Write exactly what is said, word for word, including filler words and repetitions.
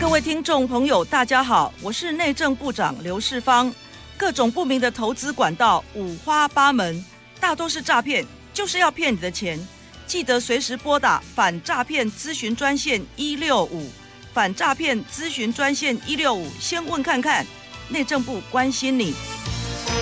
各位听众朋友大家好，我是内政部长刘世芳。各种不明的投资管道五花八门，大都是诈骗，就是要骗你的钱。记得随时拨打反诈骗咨询专线一六五，反诈骗咨询专线一六五，先问看看，内政部关心你。